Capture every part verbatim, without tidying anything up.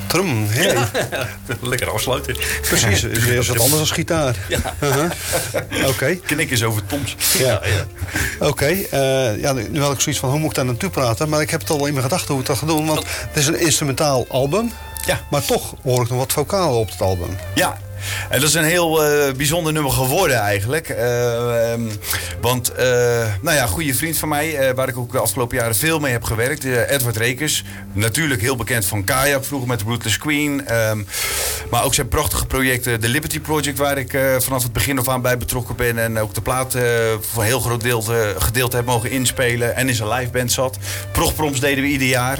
Trum, hey. Ja, lekker afsluiten. Precies, is weer wat anders dan gitaar. Ja. Uh-huh. Oké. Okay. Knik is over Toms. Ja. Ja, ja. Oké, okay. uh, ja, nu had ik zoiets van, hoe moet ik daar naartoe praten? Maar ik heb het al in mijn gedachten hoe ik dat ga doen. Want het is een instrumentaal album. Ja. Maar toch hoor ik nog wat vocalen op het album. Ja. En dat is een heel uh, bijzonder nummer geworden eigenlijk. Uh, um, want, uh, nou ja, een goede vriend van mij, uh, waar ik ook de afgelopen jaren veel mee heb gewerkt. Uh, Edward Rekers. Natuurlijk heel bekend van Kayak vroeger met de Ruthless Queen. Um, maar ook zijn prachtige projecten, The Liberty Project, waar ik uh, vanaf het begin af aan bij betrokken ben. En ook de plaat uh, voor een heel groot deel, uh, gedeelte heb mogen inspelen. En in zijn liveband zat. Progproms deden we ieder jaar.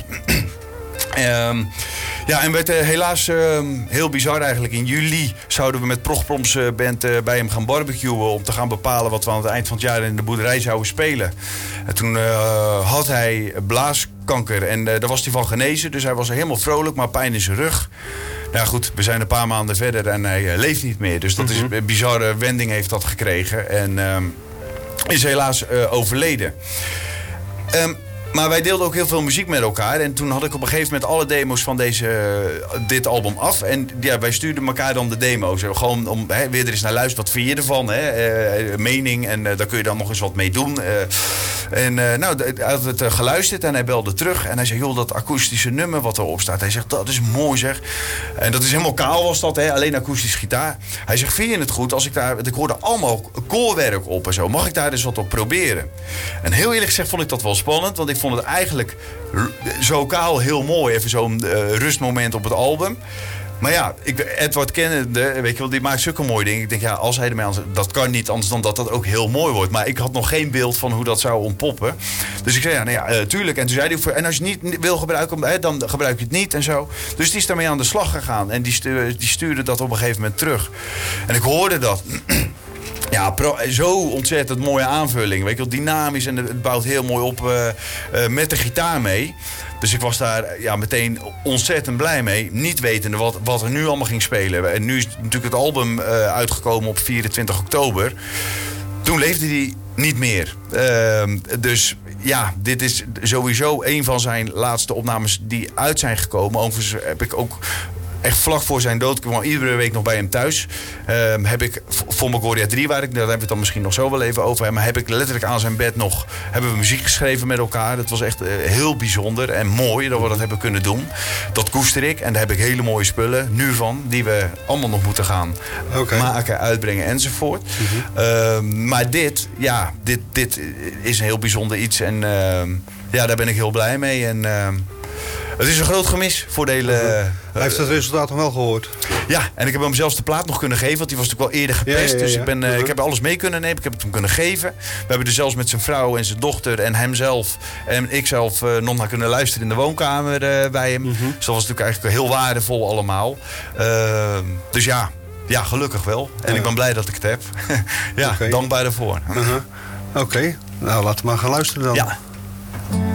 um, Ja, en werd uh, helaas uh, heel bizar eigenlijk. In juli zouden we met Progproms uh, band uh, bij hem gaan barbecuen om te gaan bepalen wat we aan het eind van het jaar in de boerderij zouden spelen. En toen uh, had hij blaaskanker en uh, daar was hij van genezen. Dus hij was helemaal vrolijk, maar pijn in zijn rug. Nou goed, we zijn een paar maanden verder en hij uh, leeft niet meer. Dus dat is een bizarre wending heeft dat gekregen. En uh, is helaas uh, overleden. Um, Maar wij deelden ook heel veel muziek met elkaar. En toen had ik op een gegeven moment alle demo's van deze, dit album af. En ja, wij stuurden elkaar dan de demo's. Gewoon om hè, weer er eens naar luisteren. Wat vind je ervan? Hè? Uh, mening. En uh, daar kun je dan nog eens wat mee doen. Uh, en uh, nou, hij had het uh, geluisterd en hij belde terug. En hij zei, joh, dat akoestische nummer wat erop staat. Hij zegt, dat is mooi zeg. En dat is helemaal kaal was dat, hè? Alleen akoestisch gitaar. Hij zegt, vind je het goed als ik daar... Ik hoorde allemaal koorwerk op en zo. Mag ik daar eens wat op proberen? En heel eerlijk gezegd vond ik dat wel spannend. Want ik vond het eigenlijk zo kaal heel mooi. Even zo'n uh, rustmoment op het album. Maar ja, ik, Edward kennende, weet je wel, die maakt zulke mooie dingen. Ik denk, ja, als hij ermee aan... Dat kan niet anders dan dat dat ook heel mooi wordt. Maar ik had nog geen beeld van hoe dat zou ontpoppen. Dus ik zei, ja, nou ja, uh, tuurlijk. En toen zei hij, en als je het niet wil gebruiken, hè, dan gebruik je het niet en zo. Dus die is daarmee aan de slag gegaan. En die stuurde, die stuurde dat op een gegeven moment terug. En ik hoorde dat... Ja, pro, zo ontzettend mooie aanvulling. Weet je wel, dynamisch en het bouwt heel mooi op uh, uh, met de gitaar mee. Dus ik was daar ja, meteen ontzettend blij mee. Niet wetende wat, wat er nu allemaal ging spelen. En nu is natuurlijk het album uh, uitgekomen op vierentwintig oktober. Toen leefde hij niet meer. Uh, dus ja, dit is sowieso een van zijn laatste opnames die uit zijn gekomen. Overigens heb ik ook... Echt vlak voor zijn dood, ik kwam iedere week nog bij hem thuis. Uh, heb ik voor Megoria drie, waar ik, daar hebben we het dan misschien nog zo wel even over. Maar heb ik letterlijk aan zijn bed nog, hebben we muziek geschreven met elkaar. Dat was echt uh, heel bijzonder en mooi dat we dat hebben kunnen doen. Dat koester ik en daar heb ik hele mooie spullen nu van, die we allemaal nog moeten gaan okay. maken, uitbrengen enzovoort. Mm-hmm. Uh, maar dit, ja, dit, dit is een heel bijzonder iets en uh, ja, daar ben ik heel blij mee. En, uh, het is een groot gemis voor de hele... Uh, Hij heeft het resultaat nog wel gehoord. Ja, en ik heb hem zelfs de plaat nog kunnen geven, want die was natuurlijk wel eerder gepest. Ja, ja, ja. Dus ik, ben, uh, uh-huh. ik heb alles mee kunnen nemen, ik heb het hem kunnen geven. We hebben er zelfs met zijn vrouw en zijn dochter en hemzelf en ikzelf uh, nog naar kunnen luisteren in de woonkamer uh, bij hem. Uh-huh. Dus dat was natuurlijk eigenlijk heel waardevol allemaal. Uh, dus ja, ja, gelukkig wel. En ja. ik ben blij dat ik het heb. ja, okay. dankbaar daarvoor. Uh-huh. Oké, okay. Nou laten we maar gaan luisteren dan. Ja.